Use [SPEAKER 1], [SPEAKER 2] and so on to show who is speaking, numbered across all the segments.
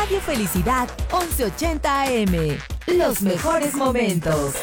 [SPEAKER 1] Radio Felicidad 1180 AM. Los mejores momentos.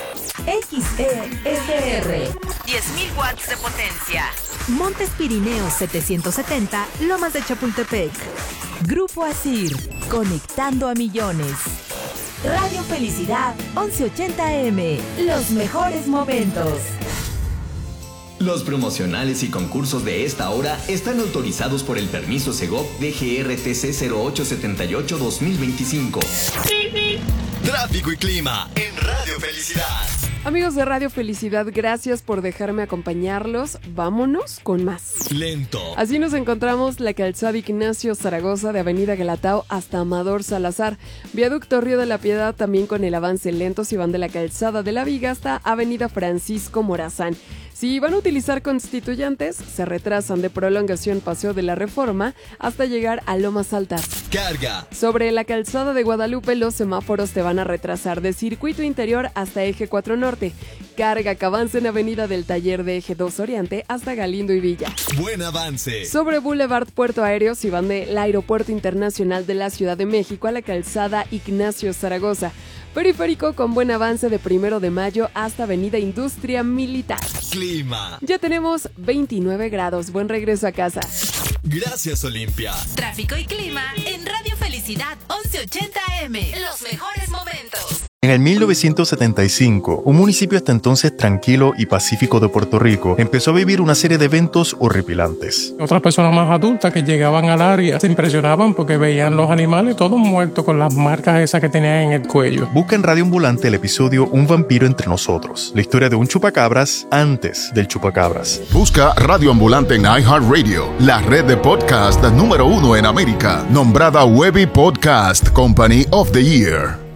[SPEAKER 1] XESR.
[SPEAKER 2] 10.000 watts de potencia.
[SPEAKER 1] Montes Pirineos 770, Lomas de Chapultepec. Grupo Asir, conectando a millones. Radio Felicidad 1180 AM. Los mejores momentos.
[SPEAKER 3] Los promocionales y concursos de esta hora están autorizados por el permiso Segov DGRTC 0878-2025.
[SPEAKER 4] Tráfico y clima en Radio Felicidad.
[SPEAKER 5] Amigos de Radio Felicidad, gracias por dejarme acompañarlos. Vámonos con más.
[SPEAKER 4] Lento.
[SPEAKER 5] Así nos encontramos la calzada Ignacio Zaragoza de Avenida Galatao hasta Amador Salazar. Viaducto Río de la Piedad también con el avance lento si van de la calzada de la Viga hasta Avenida Francisco Morazán. Si van a utilizar constituyentes, se retrasan de prolongación Paseo de la Reforma hasta llegar a Lomas Altas.
[SPEAKER 4] Carga.
[SPEAKER 5] Sobre la calzada de Guadalupe, los semáforos te van a retrasar de Circuito Interior hasta Eje 4 Norte. Carga que avance en Avenida del Taller de Eje 2 Oriente hasta Galindo y Villa.
[SPEAKER 4] Buen avance.
[SPEAKER 5] Sobre Boulevard Puerto Aéreo, si van del Aeropuerto Internacional de la Ciudad de México a la calzada Ignacio Zaragoza. Periférico con buen avance de 1 de Mayo hasta Avenida Industria Militar.
[SPEAKER 4] Clima.
[SPEAKER 5] Ya tenemos 29 grados. Buen regreso a casa.
[SPEAKER 4] Gracias, Olimpia.
[SPEAKER 2] Tráfico y clima en Radio Felicidad 1180 AM. Los mejores momentos.
[SPEAKER 6] En el 1975, un municipio hasta entonces tranquilo y pacífico de Puerto Rico empezó a vivir una serie de eventos horripilantes.
[SPEAKER 7] Otras personas más adultas que llegaban al área se impresionaban porque veían los animales todos muertos con las marcas esas que tenían en el cuello.
[SPEAKER 6] Busca en Radio Ambulante el episodio Un vampiro entre nosotros, la historia de un chupacabras antes del chupacabras.
[SPEAKER 8] Busca Radio Ambulante en iHeartRadio, la red de podcast número 1 en América, nombrada Webby Podcast Company of the Year.